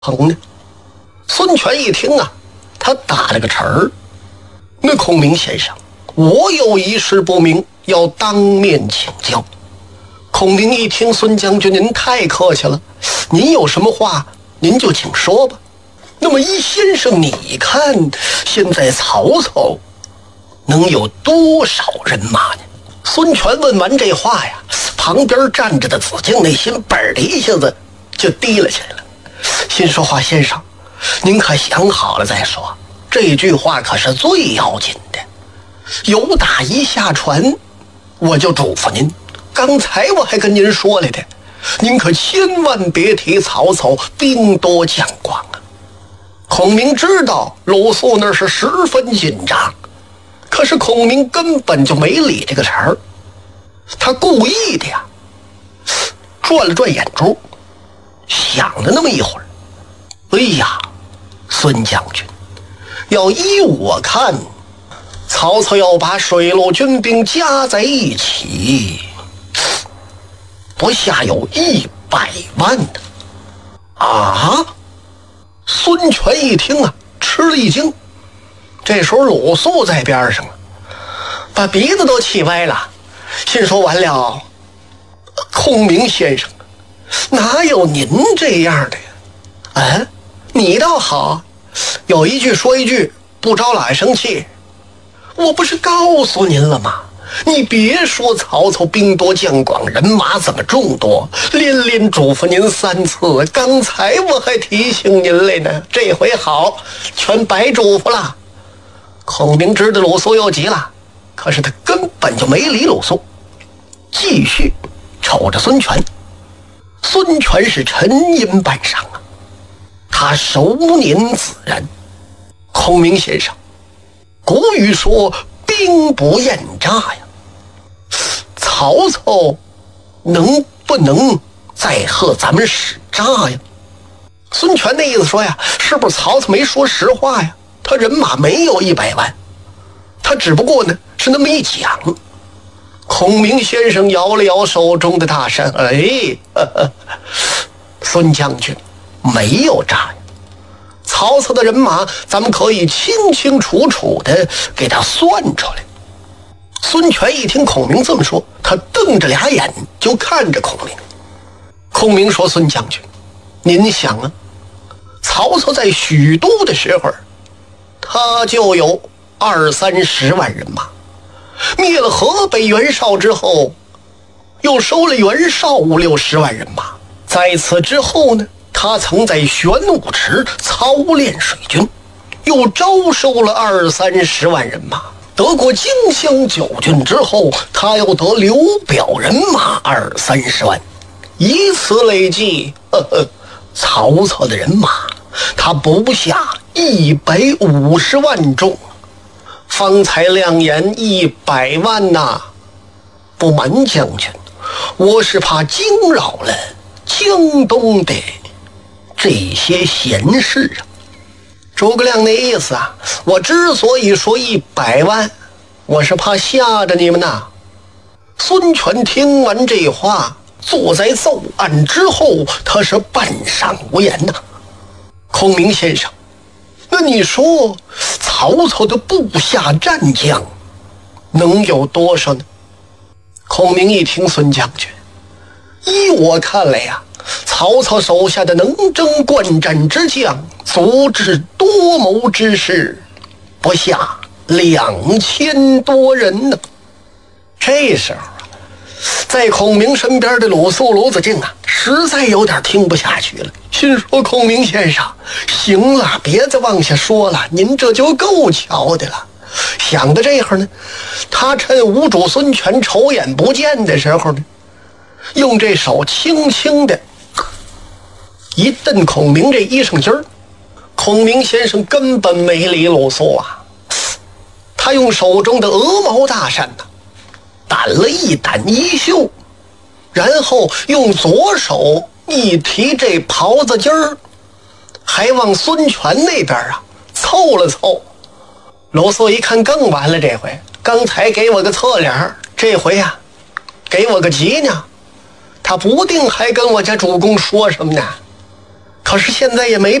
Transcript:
疼呢。孙权一听啊，他打了个岔儿。那孔明先生，我有一事不明，要当面请教。孔明一听，孙将军您太客气了，您有什么话您就请说吧。那么一先生，你看现在曹操能有多少人马呢？孙权问完这话呀，旁边站着的子敬那心本的一下子就低了起来了，心说话先生，您可想好了再说，这句话可是最要紧的。有打一下船，我就嘱咐您，刚才我还跟您说来的，您可千万别提曹操兵多将广啊。孔明知道鲁肃那是十分紧张，可是孔明根本就没理这个茬儿，他故意的呀，转了转眼珠，想了那么一会儿，哎呀，孙将军，要依我看，曹操要把水陆军兵加在一起，不下有100万的啊！孙权一听啊，吃了一惊。这时候鲁肃在边上把鼻子都气歪了，心说完了，孔明先生，哪有您这样的呀？啊，你倒好，有一句说一句，不招老爷生气。我不是告诉您了吗？你别说曹操兵多将广，人马怎么众多，连连嘱咐您3次，刚才我还提醒您来呢，这回好，全白嘱咐了。孔明知道鲁肃又急了，可是他根本就没理鲁肃，继续瞅着孙权。孙权是沉吟半晌啊，他熟年子然。孔明先生，古语说兵不厌诈呀，曹操能不能再和咱们使诈呀？孙权的意思说呀，是不是曹操没说实话呀？他人马没有100万，他只不过呢是那么一讲。孔明先生摇了摇手中的大扇，孙将军没有诈呀，曹操的人马咱们可以清清楚楚的给他算出来。孙权一听孔明这么说，他瞪着俩眼就看着孔明。孔明说，孙将军，您想啊，曹操在许都的时候，他就有20-30万人马，灭了河北袁绍之后，又收了袁绍50-60万人马。在此之后呢，他曾在玄武池操练水军，又招收了20-30万人马。得过荆襄9郡之后，他又得刘表人马20-30万，以此累计，曹操的人马他不下150万众。方才亮言100万呐，不瞒将军，我是怕惊扰了江东的这些贤士啊。诸葛亮那意思啊，我之所以说100万，我是怕吓着你们呐。孙权听完这话，坐在奏案之后，他是半晌无言呐。孔明先生，那你说曹操的部下战将能有多少呢？孔明一听，孙将军，依我看来呀，曹操手下的能征惯战之将，足智多谋之士，不下2000多人呢。这时候啊，在孔明身边的鲁肃、鲁子敬啊，实在有点听不下去了，心说，孔明先生，行了，别再往下说了，您这就够瞧的了。想到这会儿呢，他趁吴主孙权瞅眼不见的时候呢，用这手轻轻的一蹬孔明这衣裳襟儿。孔明先生根本没理鲁肃啊，他用手中的鹅毛大扇呢，掸了一掸衣袖，然后用左手一提这袍子襟儿，还往孙权那边啊凑了凑。鲁肃一看更完了，这回刚才给我个侧脸，这回啊给我个急呢，他不定还跟我家主公说什么呢。 可是现在也没